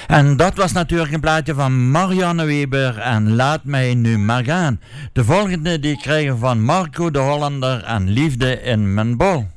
En dat was natuurlijk een plaatje van Marianne Weber en Laat mij nu maar gaan. De volgende die krijgen van Marco de Hollander en Liefde in mijn bol.